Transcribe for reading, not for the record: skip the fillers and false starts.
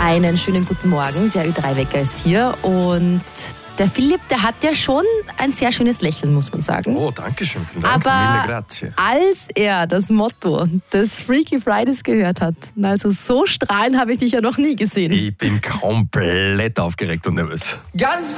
Einen schönen guten Morgen, der Ö3-Wecker ist hier und der Philipp, der hat ja schon ein sehr schönes Lächeln, muss man sagen. Oh, danke schön, vielen Dank. Aber Mille grazie. als er das Motto des Freaky Fridays gehört hat, also so strahlen habe ich dich ja noch nie gesehen. Ich bin komplett aufgeregt und nervös. Ganz